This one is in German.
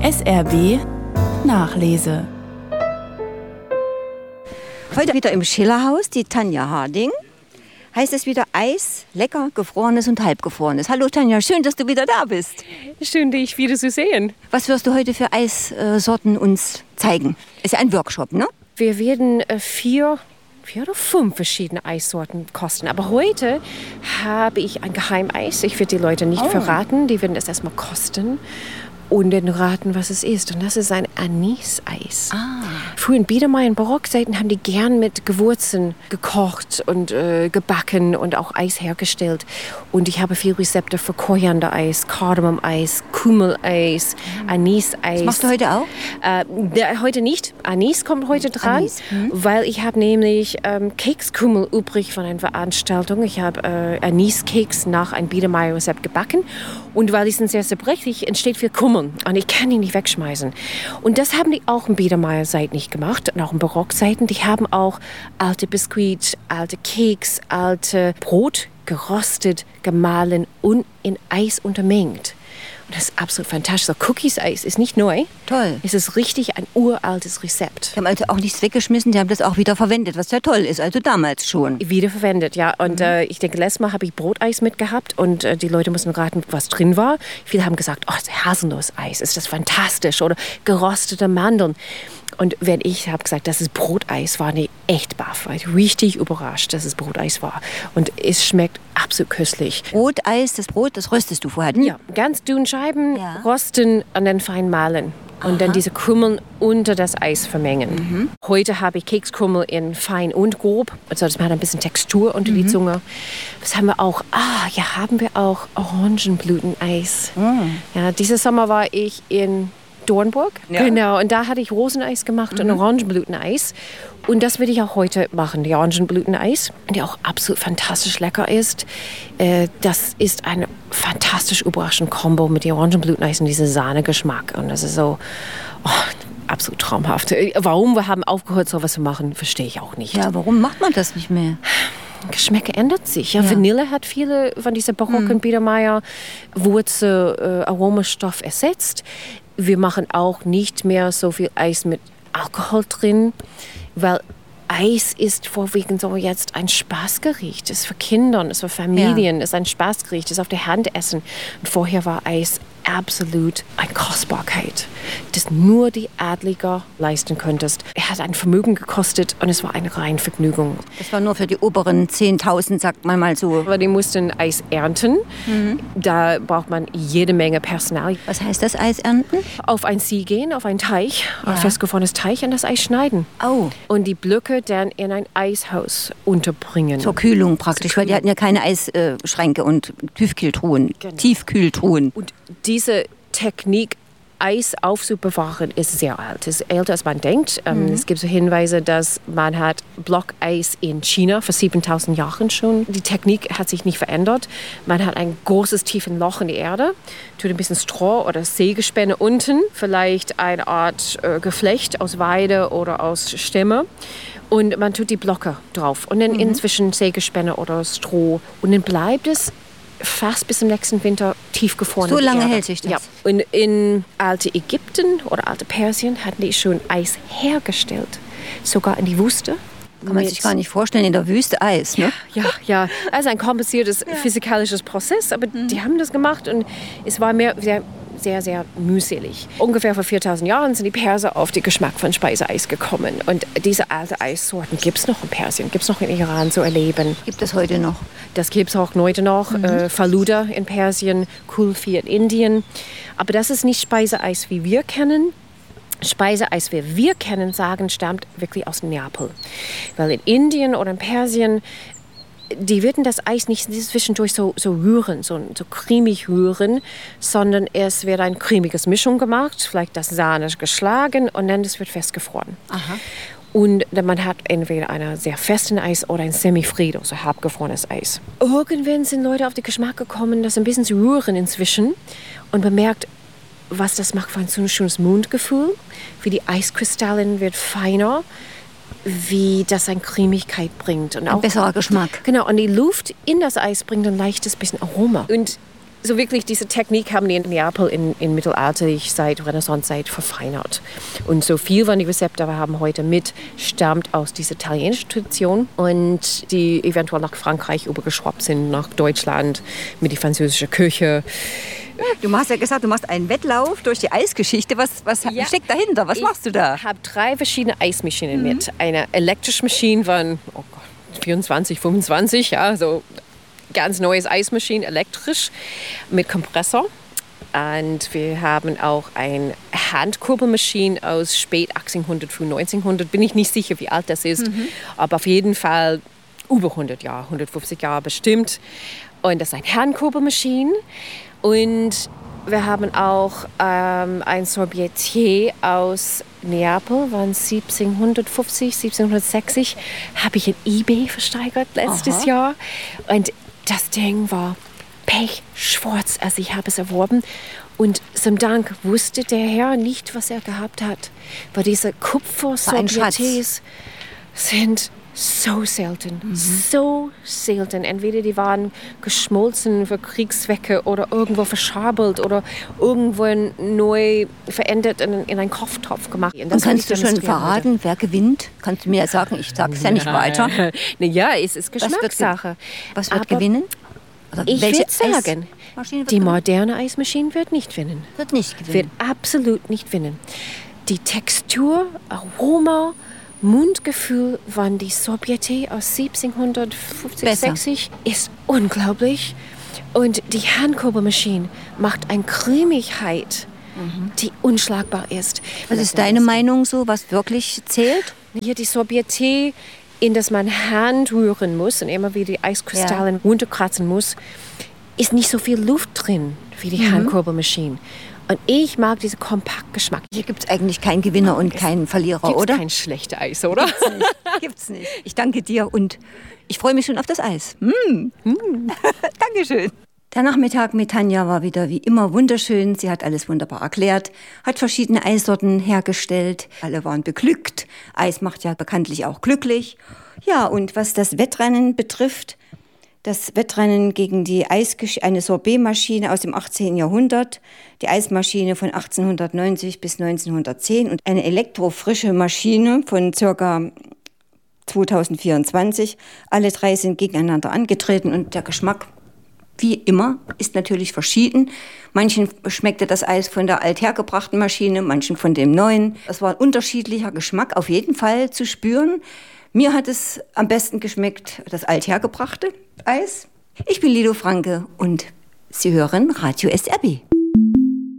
SRB Nachlese. Heute wieder im Schillerhaus, die Tanja Harding. Heißt es wieder Eis, lecker, gefrorenes und halbgefrorenes. Hallo Tanja, schön, dass du wieder da bist. Schön, dich wieder zu sehen. Was wirst du heute für Eissorten uns zeigen? Ist ja ein Workshop, ne? Wir werden vier oder fünf verschiedene Eissorten kosten. Aber heute habe ich ein Geheimeis. Ich werde die Leute nicht verraten. Die werden es erstmal kosten und dann raten, was es ist. Und das ist ein Anis-Eis. Früher in Biedermeier in Barockzeiten haben die gern mit Gewürzen gekocht und gebacken und auch Eis hergestellt. Und ich habe viele Rezepte für Koriander-Eis, Kardamom-Eis, Kümmel-Eis, Anis-Eis. Das machst du heute auch? Heute nicht. Anis kommt heute dran, Anis, weil ich habe nämlich Kekskümmel übrig von einer Veranstaltung. Ich habe Anis-Keks nach einem Biedermeier-Rezept gebacken. Und weil die sind sehr zerbrechlich, entsteht viel Kümmel. Und ich kann die nicht wegschmeißen. Und das haben die auch in Biedermeier-Zeit nicht gemacht. Und auch in Barockzeiten. Die haben auch alte Biskuit, alte Keks, alte Brot gerostet, gemahlen und in Eis untermengt. Und das ist absolut fantastisch. So Cookies-Eis ist nicht neu. Toll. Es ist richtig ein uraltes Rezept. Die haben also auch nichts weggeschmissen, die haben das auch wieder verwendet, was ja toll ist, also damals schon. Wiederverwendet, ja. Und ich denke, letztes Mal habe ich Broteis mitgehabt und die Leute mussten raten, was drin war. Viele haben gesagt, Haselnusseis, ist das fantastisch. Oder gerostete Mandeln. Und wenn ich habe gesagt, das ist Broteis, war die echt baff. War ich richtig überrascht, dass es Broteis war. Und es schmeckt absolut köstlich. Broteis, das Brot, das röstest du vorher, ne? Ja, ganz dünn Scheiben, rosten und dann fein mahlen. Und dann diese Krümel unter das Eis vermengen. Heute habe ich Kekskrümel in fein und grob. Also das macht ein bisschen Textur unter die Zunge. Was haben wir auch? Haben wir auch Orangenblüteneis. Ja, dieses Sommer war ich in Dornburg. Ja. Genau, und da hatte ich Roseneis gemacht und Orangenblüteneis. Und das werde ich auch heute machen, die Orangenblüteneis, die auch absolut fantastisch lecker ist. Das ist eine fantastisch überraschende Kombo mit dem Orangenblüteneis und diesem Sahnegeschmack. Und das ist so absolut traumhaft. Warum wir haben aufgehört, sowas zu machen, verstehe ich auch nicht. Ja, warum macht man das nicht mehr? Geschmäcker ändert sich. Ja. Vanille hat viele von dieser barocken Biedermeier Aromastoff ersetzt. Wir machen auch nicht mehr so viel Eis mit Alkohol drin, weil Eis ist vorwiegend so jetzt ein Spaßgericht. Es ist für Kinder, es ist für Familien, es ist ein Spaßgericht, es ist auf der Hand essen. Und vorher war Eis absolut eine Kostbarkeit, das nur die Adliger leisten könntest. Er hat ein Vermögen gekostet und es war eine reine Vergnügung. Das war nur für die oberen 10.000, sagt man mal so. Aber die mussten Eis ernten. Da braucht man jede Menge Personal. Was heißt das, Eis ernten? Auf ein See gehen, auf einen Teich, ein festgefrorenes Teich und das Eis schneiden. Und die Blöcke dann in ein Eishaus unterbringen. Zur Kühlung praktisch, weil die hatten ja keine Eisschränke und Tiefkühltruhen. Tiefkühltruhen. Und diese Technik, Eis aufzubewahren, ist sehr alt. Es ist älter, als man denkt. Es gibt so Hinweise, dass man hat Blockeis in China vor 7.000 Jahren schon. Die Technik hat sich nicht verändert. Man hat ein großes, tiefes Loch in die Erde, tut ein bisschen Stroh oder Sägespäne unten, vielleicht eine Art Geflecht aus Weide oder aus Stämme. Und man tut die Blöcke drauf und dann inzwischen Sägespäne oder Stroh. Und dann bleibt es fast bis zum nächsten Winter tiefgefroren. So lange hält sich das? Ja. Und in alte Ägypten oder alte Persien hatten die schon Eis hergestellt. Sogar in die Wüste. Kann man sich gar nicht vorstellen, in der Wüste Eis, ne? Ja. Also ein kompliziertes physikalisches Prozess, aber die haben das gemacht und es war sehr, sehr mühselig. Ungefähr vor 4.000 Jahren sind die Perser auf den Geschmack von Speiseeis gekommen. Und diese alten Eissorten gibt es noch in Persien, gibt es noch in Iran zu erleben. Gibt es heute noch? Das gibt es auch heute noch. Faluda in Persien, Kulfi in Indien. Aber das ist nicht Speiseeis, wie wir kennen. Speiseeis, wie wir kennen, stammt wirklich aus Neapel. Weil in Indien oder in Persien die würden das Eis nicht zwischendurch so rühren, so cremig rühren, sondern es wird eine cremige Mischung gemacht, vielleicht das Sahne geschlagen und dann das wird festgefroren. Aha. Und man hat entweder ein sehr festes Eis oder ein Semifreddo, so halbgefrorenes Eis. Irgendwann sind Leute auf den Geschmack gekommen, das ein bisschen zu rühren inzwischen und bemerkt, was das macht für ein so schönes Mundgefühl, wie die Eiskristallen wird feiner, wie das eine Cremigkeit bringt. Und auch ein besserer Geschmack. Genau, und die Luft in das Eis bringt ein leichtes bisschen Aroma. Und so wirklich diese Technik haben die in Neapel in mittelalterlich seit Renaissancezeit verfeinert. Und so viel von den Rezepten wir haben heute mit, stammt aus dieser italienischen Tradition und die eventuell nach Frankreich übergeschwappt sind, nach Deutschland mit der französischen Küche. Du hast ja gesagt, du machst einen Wettlauf durch die Eisgeschichte. Was steckt dahinter? Was machst du da? Ich habe 3 verschiedene Eismaschinen mit. Eine elektrische Maschine von 24, 25, ja, so ganz neues Eismaschine, elektrisch, mit Kompressor. Und wir haben auch eine Handkurbelmaschine aus spät 1800, früh 1900. Bin ich nicht sicher, wie alt das ist, aber auf jeden Fall über 100 Jahre, 150 Jahre bestimmt. Und das ist eine Handkurbelmaschine. Und wir haben auch ein Sorbetier aus Neapel, von 1750, 1760. Habe ich in eBay versteigert letztes Jahr. Und das Ding war pechschwarz, also ich habe es erworben. Und zum Dank wusste der Herr nicht, was er gehabt hat. Weil diese Kupfer-Sorbetiers sind so selten, so selten. Entweder die waren geschmolzen für Kriegszwecke oder irgendwo verschabelt oder irgendwo neu verändert in einen Kochtopf gemacht. Und kannst du schon verraten, wer gewinnt? Kannst du mir ja sagen, ich sage es ja nicht weiter. Ja, es ist Geschmackssache. Was wird gewinnen? Ich würde sagen, die moderne Eismaschine wird nicht gewinnen. Wird nicht gewinnen. Wird absolut nicht gewinnen. Die Textur, Aroma, Mundgefühl von die Sorbetier aus 1750, 60 ist unglaublich. Und die Handkurbelmaschine macht eine Cremigkeit, die unschlagbar ist. Was ist deine Meinung so, was wirklich zählt? Hier die Sorbetier, in das man Hand rühren muss und immer wieder die Eiskristallen runterkratzen muss, ist nicht so viel Luft drin wie die Handkurbelmaschine. Und ich mag diesen Kompaktgeschmack. Hier gibt es eigentlich keinen Gewinner und keinen Verlierer, gibt's oder? Kein schlechtes Eis, oder? Gibt's nicht. Ich danke dir und ich freue mich schon auf das Eis. Dankeschön. Der Nachmittag mit Tanja war wieder wie immer wunderschön. Sie hat alles wunderbar erklärt, hat verschiedene Eissorten hergestellt. Alle waren beglückt. Eis macht ja bekanntlich auch glücklich. Ja, und was das Wettrennen betrifft, das Wettrennen gegen eine Sorbetmaschine aus dem 18. Jahrhundert, die Eismaschine von 1890 bis 1910 und eine elektrofrische Maschine von ca. 2024. Alle 3 sind gegeneinander angetreten und der Geschmack, wie immer, ist natürlich verschieden. Manchen schmeckte das Eis von der althergebrachten Maschine, manchen von dem neuen. Es war ein unterschiedlicher Geschmack auf jeden Fall zu spüren. Mir hat es am besten geschmeckt, das althergebrachte Eis. Ich bin Lido Franke und Sie hören Radio SRB.